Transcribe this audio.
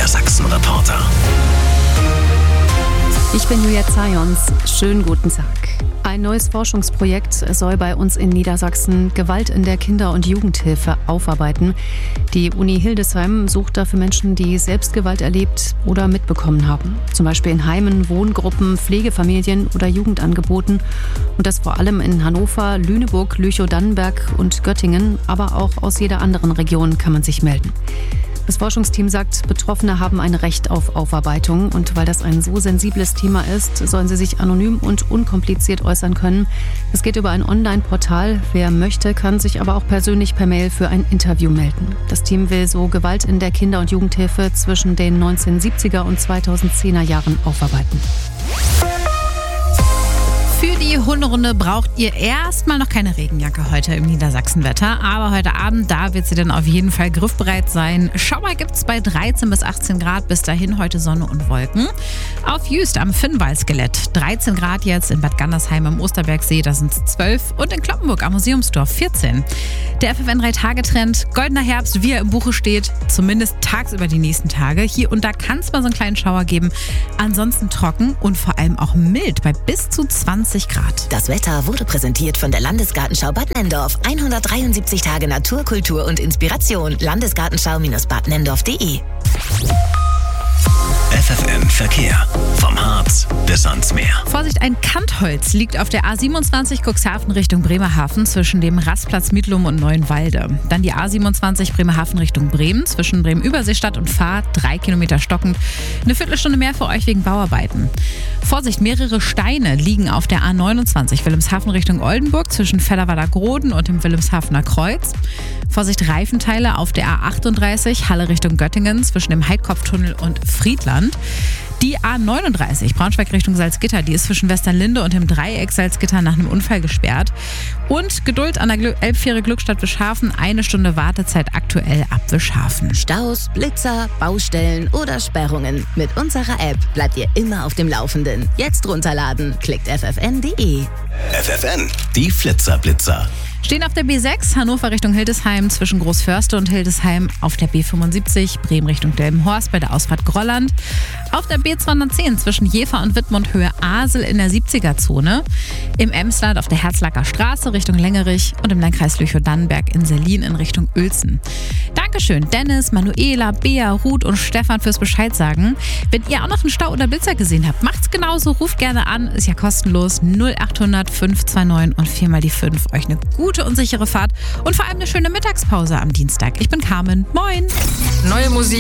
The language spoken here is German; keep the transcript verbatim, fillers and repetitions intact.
Niedersachsen-Reporter. Ich bin Julia Zajons. Schönen guten Tag. Ein neues Forschungsprojekt soll bei uns in Niedersachsen Gewalt in der Kinder- und Jugendhilfe aufarbeiten. Die Uni Hildesheim sucht dafür Menschen, die selbst Gewalt erlebt oder mitbekommen haben. Zum Beispiel in Heimen, Wohngruppen, Pflegefamilien oder Jugendangeboten. Und das vor allem in Hannover, Lüneburg, Lüchow-Dannenberg und Göttingen. Aber auch aus jeder anderen Region kann man sich melden. Das Forschungsteam sagt, Betroffene haben ein Recht auf Aufarbeitung. Und weil das ein so sensibles Thema ist, sollen sie sich anonym und unkompliziert äußern können. Es geht über ein Online-Portal. Wer möchte, kann sich aber auch persönlich per Mail für ein Interview melden. Das Team will so Gewalt in der Kinder- und Jugendhilfe zwischen den neunzehnhundertsiebziger und zweitausendzehner Jahren aufarbeiten. Für die Hunderunde braucht ihr erstmal noch keine Regenjacke heute im Niedersachsenwetter. Aber heute Abend, da wird sie dann auf jeden Fall griffbereit sein. Schauer gibt es bei dreizehn bis achtzehn Grad. Bis dahin heute Sonne und Wolken. Auf Jüst am Finnwald-Skelett dreizehn Grad jetzt. In Bad Gandersheim am Osterbergsee, da sind es zwölf. Und in Kloppenburg am Museumsdorf vierzehn. Der F F N drei Tage Trend, goldener Herbst, wie er im Buche steht. Zumindest tagsüber die nächsten Tage. Hier und da kann es mal so einen kleinen Schauer geben. Ansonsten trocken und vor allem auch mild bei bis zu zwanzig Grad. Das Wetter wurde präsentiert von der Landesgartenschau Bad Nenndorf. hundertdreiundsiebzig Tage Natur, Kultur und Inspiration. Landesgartenschau-bad nendorf punkt de. F F N Verkehr. Vom Harz bis ans Meer. Vorsicht, ein Kantholz liegt auf der A siebenundzwanzig Cuxhaven Richtung Bremerhaven zwischen dem Rastplatz Miedlum und Neuenwalde. Dann die A siebenundzwanzig Bremerhaven Richtung Bremen zwischen Bremen-Überseestadt und Fahr, drei Kilometer stockend. Eine Viertelstunde mehr für euch wegen Bauarbeiten. Vorsicht, mehrere Steine liegen auf der A neunundzwanzig Wilhelmshaven Richtung Oldenburg zwischen Fellerwader-Groden und dem Wilhelmshavener Kreuz. Vorsicht, Reifenteile auf der A achtunddreißig Halle Richtung Göttingen zwischen dem Heidkopftunnel und Friedland. Die A neununddreißig Braunschweig Richtung Salzgitter, die ist zwischen Westernlinde und dem Dreieck Salzgitter nach einem Unfall gesperrt. Und Geduld an der Gl- Elbfähre Glückstadt-Wischhafen, eine Stunde Wartezeit aktuell ab Wischhafen. Staus, Blitzer, Baustellen oder Sperrungen. Mit unserer App bleibt ihr immer auf dem Laufenden. Jetzt runterladen, klickt f f n punkt de. F F N, die Flitzerblitzer. Stehen auf der B sechs, Hannover Richtung Hildesheim, zwischen Großförste und Hildesheim. Auf der B fünfundsiebzig, Bremen Richtung Delmenhorst bei der Ausfahrt Grolland. Auf der B zweihundertzehn zwischen Jever und Wittmund Höhe Asel in der siebziger-Zone. Im Emsland auf der Herzlacker Straße Richtung Längerich und im Landkreis Lüchow-Dannenberg in Selin in Richtung Uelzen. Dankeschön Dennis, Manuela, Bea, Ruth und Stefan fürs Bescheid sagen. Wenn ihr auch noch einen Stau oder Blitzer gesehen habt, macht's genauso, ruft gerne an, ist ja kostenlos. null achthundert fünf zwei neun und viermal die fünf. Euch eine gute und sichere Fahrt und vor allem eine schöne Mittagspause am Dienstag. Ich bin Carmen. Moin! Neue Musik